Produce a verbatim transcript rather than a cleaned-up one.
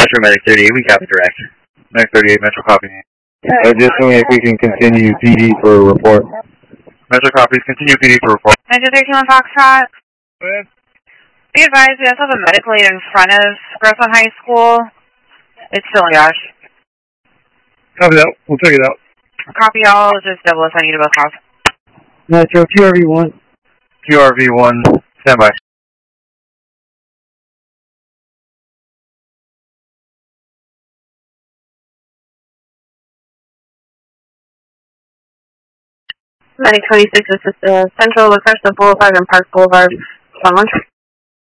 Metro Medic thirty-eight, we copy direct. Medic thirty-eight, Metro copy. Additionally, if we can continue P D for a report. Metro copies, continue P D for report. Metro thirteen Foxtrot. Be advised, we also have a medical aid in front of Grossmont High School. It's still in Josh. Copy that. We'll check it out. Copy all, just double assign you to both calls. Metro Q R V one. Q R V one, standby. Medic twenty-six, this is uh, Central, Lacrosse Boulevard and Park Boulevard. Someone?